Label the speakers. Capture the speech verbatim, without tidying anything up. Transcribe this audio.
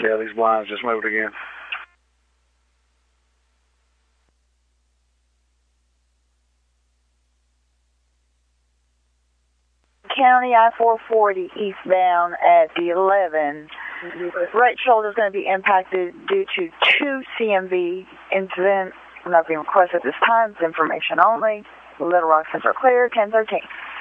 Speaker 1: Yeah, these blinds just moved again.
Speaker 2: County I four forty eastbound at the eleven. Right shoulder is going to be impacted due to two C M V incidents. Not being requested at this time. It's information only. Little Rock Center clear, ten thirteen.